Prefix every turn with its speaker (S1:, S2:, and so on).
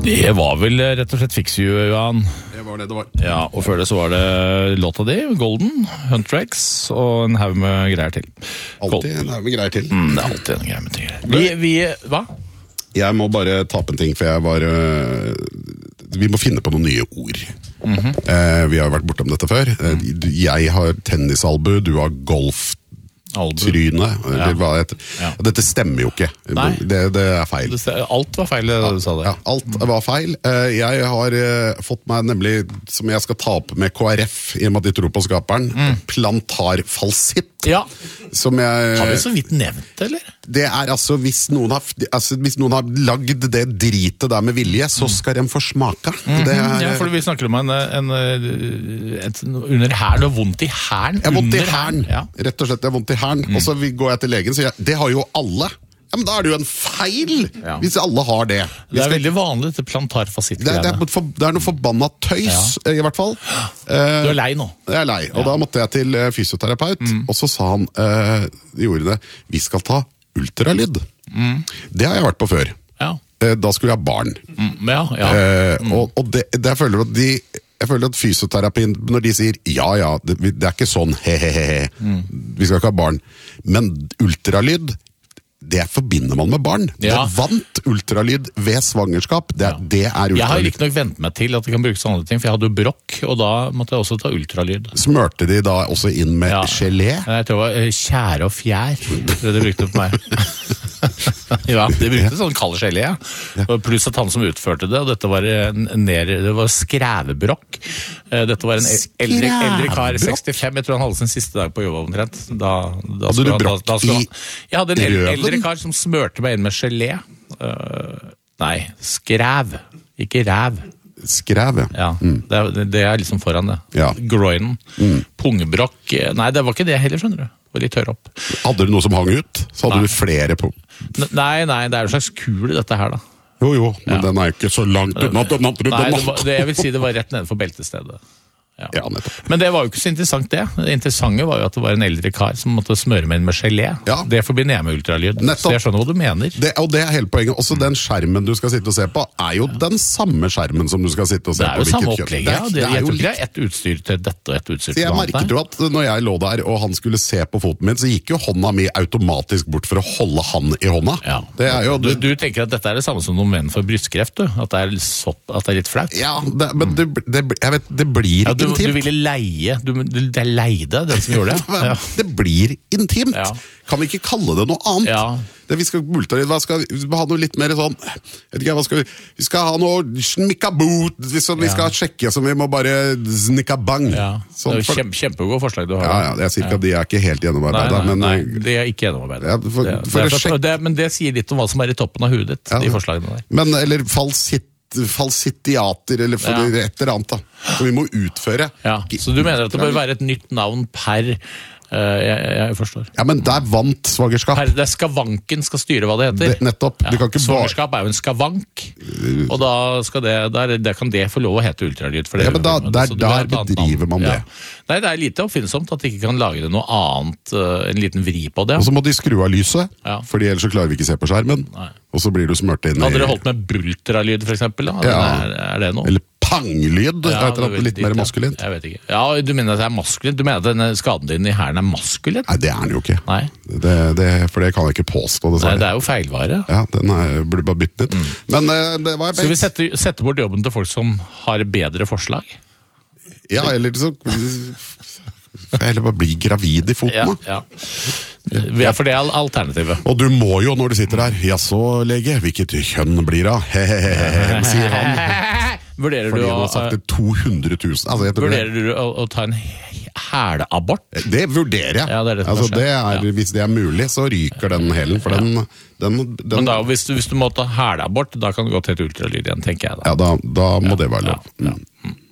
S1: Det var vel rett og slett Fix You, Johan.
S2: Det var det var.
S1: Ja, og før det så var det låta di, Golden, Huntrix, og en haug med greier til.
S2: Alltid en haug med greier til.
S1: Det er alltid en greie med ting. Hva?
S2: Jeg må bare ta på en ting, for vi må finne på noen nye ord. Vi har jo vært bortom dette før. Jeg har tennisalbu, du har golftryne, eller hva det heter. Dette stemmer jo ikke. Det er feil.
S1: Alt var feil, det du sa det.
S2: Ja, alt var feil. Jeg har fått meg nemlig, som jeg skal ta opp med KrF, i og med at de tror på skaperen, plantarfalsitt.
S1: Ja.
S2: Har
S1: vi så vidt nevnt det, eller?
S2: Det er altså, hvis noen har lagd det dritet der med vilje, så skal de få smaka.
S1: Ja, for vi snakker om under hæren, og vondt i hæren.
S2: Jeg har vondt i hæren, rett og slett, jeg har vondt i hæren. Og så går jeg til legen, så det har jo alle. Ja, men da er det jo en feil, hvis alle har det.
S1: Det er veldig vanlig, det plantarfasitt.
S2: Det er noe forbannet tøys, i hvert fall.
S1: Du er lei nå?
S2: Jeg er lei, og da måtte jeg til fysioterapeut, og så sa han i ordene, vi skal ta ultralyd. Det har jeg vært på før. Da skulle jeg ha barn. Og jeg føler at fysioterapien, når de sier ja, det er ikke sånn he-he-he, vi skal ikke ha barn, men ultralyd, det forbinder man med barn. Det vant ultralyd ved svangerskap. Det er ultralyd.
S1: Jeg har ikke nok vent meg til at det kan brukes andre ting, for jeg hadde jo brokk, og da måtte jeg også ta ultralyd.
S2: Smørte de da også inn med gelé?
S1: Jeg tror det var tjære og fjær, det de brukte på meg. Ja, de brukte sånn kald gelé, pluss at han som utførte det, og dette var det var skrævebrokk. Dette var en eldre kar, 65, jeg tror han hadde sin siste dag på jobb omtrent.
S2: Hadde du brokk i
S1: jeg hadde en eldre kar som smørte meg inn med gelé. Nei, skræv, ikke ræv.
S2: Skræv,
S1: ja. Det er liksom foran det. Groinen, pungebrokk. Nei, det var ikke det heller, skjønner du. Det var litt tørr opp.
S2: Hadde du noe som hang ut? Så hadde du flere på?
S1: Nei, det er en slags kul dette her da.
S2: Jo, men den er ikke så langt.
S1: Jeg vil si det var rett nede for beltestedet. Men det var jo ikke så interessant det. Det interessante var jo at det var en eldre kar som måtte smøre meg inn med gelé. Det forbinder jeg med ultralyd. Så jeg skjønner hva du mener.
S2: Og det er hele poenget. Også den skjermen du skal sitte og se på er jo den samme skjermen som du skal sitte og se på.
S1: Det er jo samme opplegg, jeg tror ikke det er ett utstyr til dette og ett utstyr til
S2: jeg merket jo at når jeg lå der og han skulle se på foten min, så gikk jo hånda mi automatisk bort for å holde han i hånda. Det er jo,
S1: du tenker at dette er det samme som noen menn for brystkreft, at det er litt flaut?
S2: Ja, men det blir ikke
S1: Du ville leie, det leide den som gjorde det.
S2: Det blir intimt. Kan vi ikke kalle det noe annet? Vi skal ha noe litt mer sånn, vi skal ha noe snikkabot, vi skal sjekke som vi må bare snikkabang.
S1: Det er kjempegod forslag du har.
S2: Jeg sier ikke at de er ikke helt gjennomarbeidet.
S1: Nei, de er ikke gjennomarbeidet. Men det sier litt om hva som er i toppen av hudet ditt, de forslagene der.
S2: Men, eller falsittiater, eller et eller annet da, som vi må utføre.
S1: Så du mener at det bør være et nytt navn per jeg forstår.
S2: Ja, men der vant svangerskap.
S1: Det er skavanken skal styre hva det heter.
S2: Nettopp.
S1: Svangerskap er jo en skavank, og da kan det få lov å hete ultralyd.
S2: Men der bedriver man det.
S1: Nei, det er lite oppfinnsomt at de ikke kan lage det noe annet, en liten vri på det.
S2: Og så må de skru av lyset, fordi ellers så klarer vi ikke se på skjermen. Og så blir du smørt inn i...
S1: Hadde dere holdt med bultralyd for eksempel? Er det noe?
S2: Eller panglyd, litt mer maskulint.
S1: Jeg vet ikke. Ja, du mener at det er maskulint? Du mener at denne skaden din i hæren er maskulint?
S2: Nei, det er den jo ikke.
S1: Nei.
S2: For det kan jeg ikke påstå.
S1: Nei, det er jo feilvare.
S2: Ja, den burde bare bytte litt. Men det var...
S1: Skal vi sette bort jobben til folk som har bedre forslag?
S2: Ja, eller så... Eller bare bli gravid i foten.
S1: For det er alternativet.
S2: Og du må jo, når du sitter der, så lege, hvilket kjønn blir det? Sier han.
S1: Vurderer
S2: fordi han har sagt det 200 000.
S1: Vurderer du å ta en hæleabort?
S2: Det vurderer jeg. Hvis det er mulig, så ryker den hælen.
S1: Men da, hvis du må ta hæleabort, da kan du gå til et ultralyd igjen, tenker jeg da.
S2: Ja, da må det være lov.